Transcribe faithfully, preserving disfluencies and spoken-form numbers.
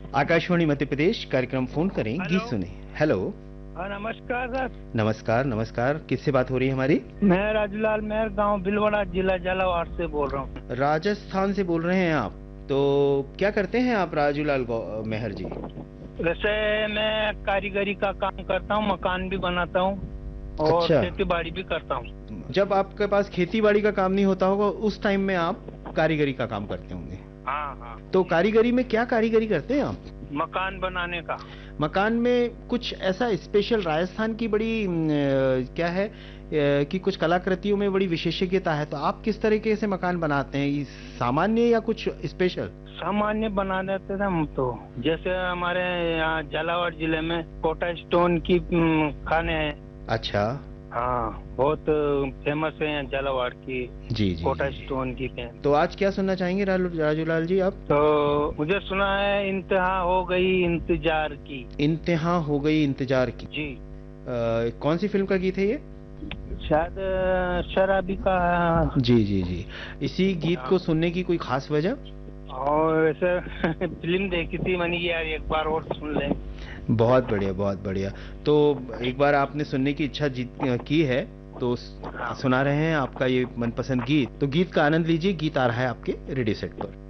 आकाशवाणी मध्य प्रदेश, कार्यक्रम फोन करें, गीत हेलो। सुने। हेलो। हाँ, नमस्कार सर। नमस्कार नमस्कार, किससे बात हो रही है हमारी? मैं राजूलाल मेहर, गांव भिलवाड़ा, जिला झालावाड़ से बोल रहा हूँ। राजस्थान से बोल रहे हैं आप? तो क्या करते हैं आप राजूलाल गौ- मेहर जी? वैसे मैं कारीगरी का काम करता हूँ, मकान भी बनाता हूँ और अच्छा। खेती बाड़ी भी करता हूँ। जब आपके पास खेती बाड़ी का काम नहीं होता होगा उस टाइम में आप कारीगरी का काम करते होंगे। हाँ हाँ। तो कारीगरी में क्या कारीगरी करते हैं आप? मकान बनाने का। मकान में कुछ ऐसा स्पेशल राजस्थान की बड़ी न, अ, क्या है अ, कि कुछ कलाकृतियों में बड़ी विशेषज्ञता है, तो आप किस तरीके से मकान बनाते हैं? ये सामान्य या कुछ स्पेशल? सामान्य बना देते थे हम तो। जैसे हमारे यहाँ झालावाड़ जिले में कोटा स्टोन की हम्म, खाने हैं। अच्छा। हाँ, बहुत फेमस है यहाँ झालावाड़ की। जी जी कोटा जी। स्टोन की पेन। तो आज क्या सुनना चाहेंगे राजू राजूलाल जी आप? तो मुझे सुना है इंतहा हो गई इंतजार की। इंतहा हो गई इंतजार की। जी। आ, कौन सी फिल्म का गीत है ये? शायद अ, शराबी का। जी जी जी। इसी गीत हाँ। को सुनने की कोई खास वजह? और वैसे फिल्म देखी थी मैंने कि यार एक बार और सुन ले। बहुत बढ़िया बहुत बढ़िया। तो एक बार आपने सुनने की इच्छा जीत की है, तो हाँ। सुना रहे हैं आपका ये मनपसंद गीत। तो गीत का आनंद लीजिए, गीत आ रहा है आपके रेडियो सेट पर।